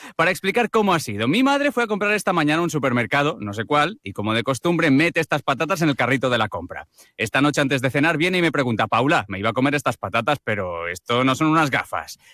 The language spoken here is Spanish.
Para explicar cómo ha sido. Mi madre fue a comprar esta mañana a un supermercado, no sé cuál, y como de costumbre mete estas patatas en el carrito de la compra. Esta noche antes de cenar viene y me pregunta: Paula, me iba a comer estas patatas, pero esto no son unas gafas.